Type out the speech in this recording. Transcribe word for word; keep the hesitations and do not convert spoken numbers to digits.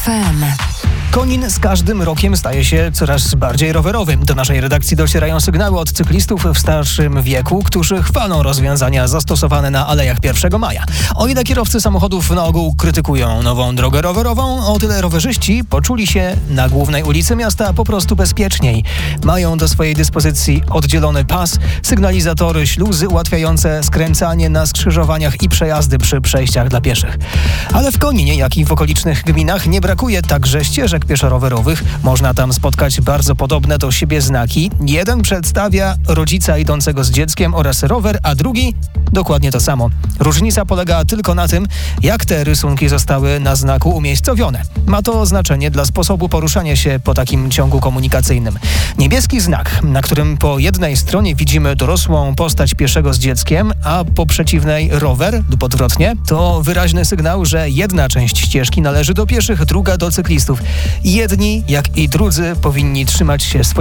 F M. Konin z każdym rokiem staje się coraz bardziej rowerowy. Do naszej redakcji docierają sygnały od cyklistów w starszym wieku, którzy chwalą rozwiązania zastosowane na alejach pierwszego maja. O ile kierowcy samochodów na ogół krytykują nową drogę rowerową, o tyle rowerzyści poczuli się na głównej ulicy miasta po prostu bezpieczniej. Mają do swojej dyspozycji oddzielony pas, sygnalizatory, śluzy ułatwiające skręcanie na skrzyżowaniach i przejazdy przy przejściach dla pieszych. Ale w Koninie, jak i w okolicznych gminach nie brakuje także ścieżek pieszo-rowerowych. Można tam spotkać bardzo podobne do siebie znaki. Jeden przedstawia rodzica idącego z dzieckiem oraz rower, a drugi dokładnie to samo. Różnica polega tylko na tym, jak te rysunki zostały na znaku umiejscowione. Ma to znaczenie dla sposobu poruszania się po takim ciągu komunikacyjnym. Niebieski znak, na którym po jednej stronie widzimy dorosłą postać pieszego z dzieckiem, a po przeciwnej rower lub odwrotnie, to wyraźny sygnał, że jedna część ścieżki należy do pieszych, druga do cyklistów. Jedni, jak i drudzy, powinni trzymać się swojego